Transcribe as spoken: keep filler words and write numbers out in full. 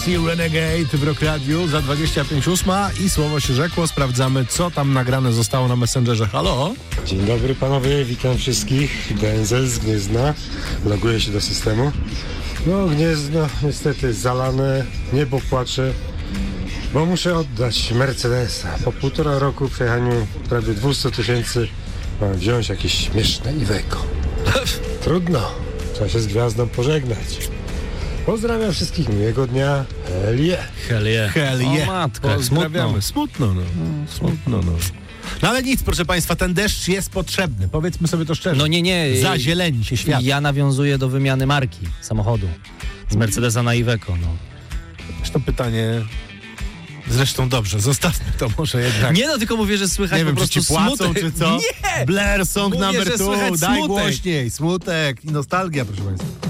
Sea Renegade w Rock Radiu za dwadzieścia pięć ósma i słowo się rzekło. Sprawdzamy, co tam nagrane zostało na Messengerze. Halo? Dzień dobry panowie, witam wszystkich. B N Z z Gniezna. Loguję się do systemu. No, Gniezno niestety zalane, niebo płacze, bo muszę oddać Mercedesa. Po półtora roku przejechaniu prawie dwieście tysięcy mam wziąć jakieś śmieszne Iveco. Trudno, trzeba się z gwiazdą pożegnać. Pozdrawiam wszystkich, miłego dnia. Hell yeah. Hell yeah. Hell yeah. O matko, Pozdrawiamy. smutno. Smutno, no. Smutno, no. No ale nic, proszę państwa, ten deszcz jest potrzebny. Powiedzmy sobie to szczerze. No nie, nie. Zazieleni się świat. Ja nawiązuję do wymiany marki samochodu. Z Mercedesa na Iveco, no. To pytanie... Zresztą dobrze, zostawmy to może jednak. Nie no, tylko mówię, że słychać Nie po wiem, czy prostu ci płacą, smutek. czy co? Nie! Blair Song Mówię, number że two, słychać daj smutek. głośniej. Smutek i nostalgia, proszę państwa.